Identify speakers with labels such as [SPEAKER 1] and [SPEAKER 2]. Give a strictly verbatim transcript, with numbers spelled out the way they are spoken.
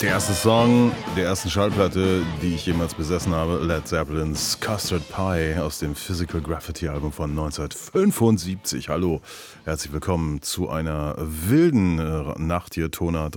[SPEAKER 1] Der erste Song der ersten Schallplatte, die ich jemals besessen habe, Led Zeppelins Custard Pie aus dem Physical Graffiti Album von neunzehnhundertfünfundsiebzig. Hallo, herzlich willkommen zu einer wilden äh, Nacht hier, Tonart